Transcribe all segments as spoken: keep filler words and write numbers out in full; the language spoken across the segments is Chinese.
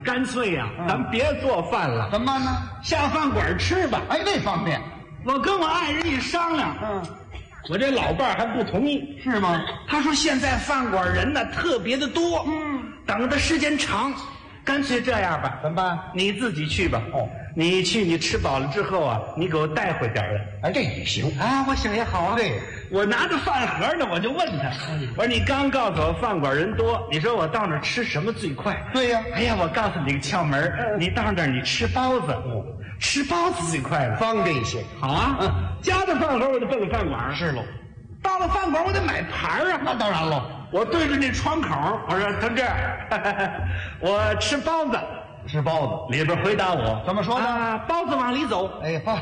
干脆呀、啊，嗯、咱别做饭了， 怎么办呢？ 下饭馆吃吧。 哎，这方便。 我跟我爱人一商量，嗯，我这老伴儿还不同意， 是吗？ 他说现在饭馆人呢特别的多，嗯，等的时间长，干脆这样吧， 怎么办？ 你自己去吧。 哦， 你去，你吃饱了之后啊，你给我带回点来。 哎，这也行啊，我想也好啊。 对， 我拿着饭盒呢，我就问他，我说你刚告诉我饭馆人多，你说我到那儿吃什么最快？ 对呀。 哎呀，我告诉你个窍门，嗯、你到那儿你吃包子，嗯、吃包子最快了， 方便一些。 好啊，嗯，夹着饭盒我就奔着饭馆。 是喽。 到了饭馆我得买盘啊。 那当然喽。 我对着那窗口，我说同志，我吃包子。 吃包子， 里边回答我怎么说呢？ 啊，包子往里走。 哎，包，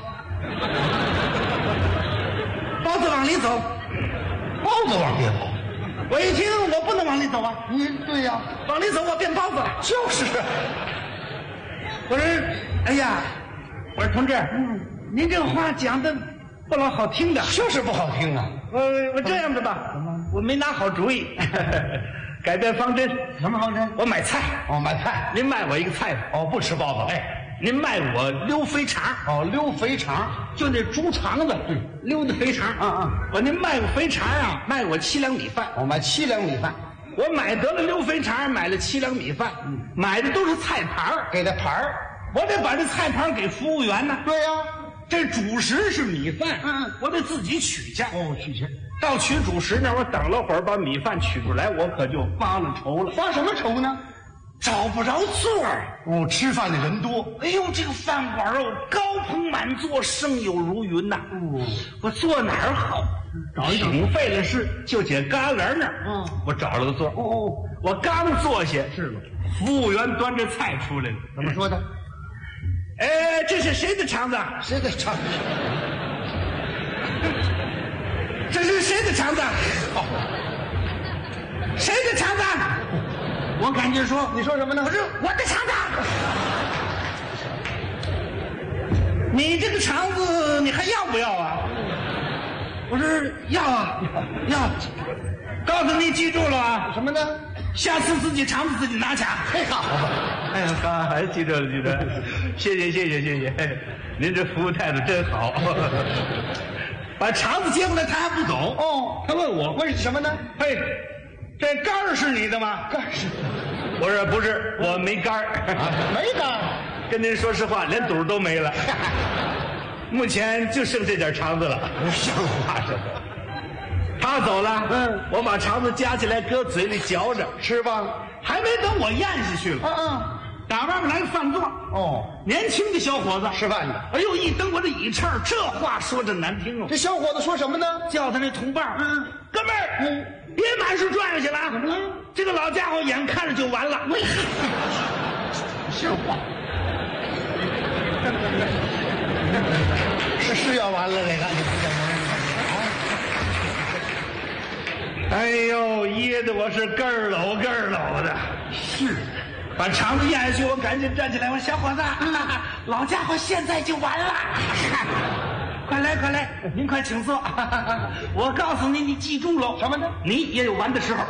包子往里走， 包子往里走。 我一听，我不能往里走啊！ 你对呀， 往里走我变包子了。 就是。 我说，哎呀，我说同志，嗯，您这话讲的不老好听的， 就是不好听啊。 我我这样子吧，我没拿好主意。改变方针， 什么方针？ 我买菜。 哦，买菜。 您卖我一个菜吧。 哦，不吃包子。 哎，您卖我溜肥肠。 哦，溜肥肠， 就那猪肠子，对，溜的肥肠。 嗯嗯。 我您卖个肥肠啊，卖我七两米饭。 我买七两米饭。 我买得了溜肥肠，买了七两米饭。嗯，买的都是菜盘儿， 给他盘儿， 我得把这菜盘给服务员呢。 对呀， 这主食是米饭。 嗯， 我得自己取去。 哦，取去。 到取主食那，我等了会儿，把米饭取出来，我可就发了愁了。 发什么愁呢？ 找不着座儿。 哦，吃饭的人多。 哎呦，这个饭馆哦，高朋满座，生有如云呐。 哦， 我坐哪儿好？ 找一找。 挺费了事，就解旮旯那儿。 嗯， 我找了个座。 哦哦， 我刚坐下， 是了， 服务员端着菜出来了。 怎么说的？ 哎，这是谁的肠子？ 谁的肠子？ 这是谁的肠子？哦，谁的肠子？我赶紧说， 你说什么呢？ 我说我的肠子。你这个肠子你还要不要啊？我说要啊，要。告诉你，记住了啊。 什么呢？ 下次自己肠子自己拿去。 嘿好， 哎呀，好，记住了，记住了。谢谢，谢谢，谢谢。您这服务态度真好。把肠子接过来，他还不走。 哦， 他问我问什么呢？ 嘿，这肝儿是你的吗？ 肝是。 我说不是，我没肝儿。 啊，没肝儿。 跟您说实话，连肚都没了。目前就剩这点肠子了。 不像话似的。 他走了， 嗯， 我把肠子夹起来，搁嘴里嚼着吃吧。 还没等我咽下去了， 嗯嗯， 打外面来个饭座。 哦， 年轻的小伙子吃饭的。 哎呦，一蹬我这椅翅，这话说的难听哦。 这小伙子说什么呢？ 叫他那同伴，嗯，哥们儿，嗯，别满是转悠去了。 怎么了？ 这个老家伙眼看着就完了。 喂，像话。是是要完了这个，你不讲吗？ 哎呦，噎得我是咯儿搂咯儿搂的。 是， 把肠子咽下去，我赶紧站起来，我说小伙子，嗯、老家伙现在就完了。快来快来，您快请坐。我告诉你，你记住了什么呢？你也有完的时候。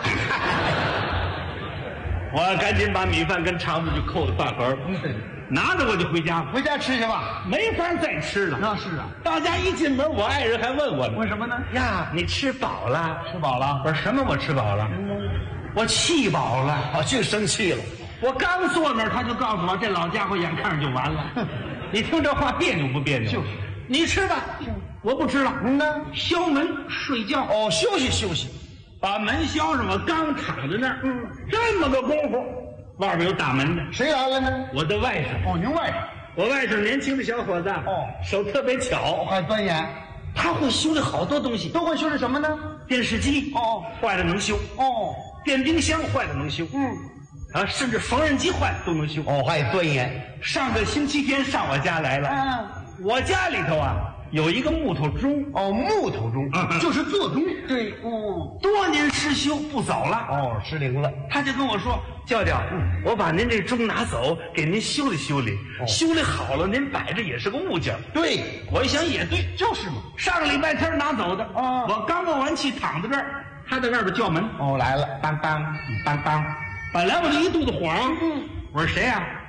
我赶紧把米饭跟肠子就扣在饭盒，拿着我就回家了。 回家吃去吧， 没法再吃了。 那是啊， 到家一进门，我爱人还问我呢， 为什么呢？ 呀，你吃饱了？ 吃饱了？ 我说什么？我吃饱了？嗯、我气饱了， 哦，就生气了。 我刚坐那儿，他就告诉我，这老家伙眼看着就完了。你听这话别扭不别扭？ 就是。 你吃吧，我不吃了。 嗯呢， 消门睡觉。 哦，休息休息。 把门销上，我刚躺在那儿，嗯，这么个功夫，外边有打门的。 谁来了呢？ 我的外甥。 哦，您外甥。 我外甥年轻的小伙子。 哦， 手特别巧， 还钻研。 他会修理好多东西。 都会修理什么呢？ 电视机。 哦， 坏了能修。 哦， 电冰箱坏了能修。 嗯， 啊，甚至缝纫机坏了都能修。 哦，还钻研。 上个星期天上我家来了。 嗯， 我家里头啊。有一个木头钟。 哦，木头钟，嗯、就是座钟。对， 哦，多年失修不走了。 哦，失灵了。 他就跟我说：“教教，嗯、我把您这钟拿走，给您修理修理，哦、修理好了，您摆着也是个物件。” 对， 我一想也对， 就是嘛。 上个礼拜天拿走的。 哦， 我刚过完气，躺在这儿，他在外边叫门。 哦，来了， 梆梆梆梆。本来我就一肚子火，嗯， 我说谁呀、